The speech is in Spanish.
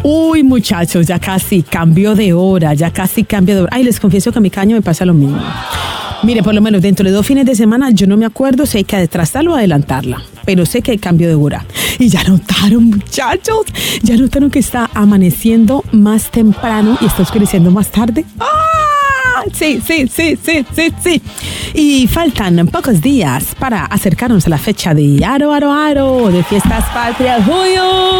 Uy, muchachos, ya casi cambio de hora, Ay, les confieso que a mi caño me pasa lo mismo. Mire, por lo menos dentro de 2 fines de semana yo no me acuerdo si hay que atrasarla o adelantarla, pero sé que hay cambio de hora. Y ya notaron, muchachos, que está amaneciendo más temprano y está oscureciendo más tarde. ¡Ah! Sí. Y faltan pocos días para acercarnos a la fecha de Aro, de Fiestas Patrias. ¡Uy!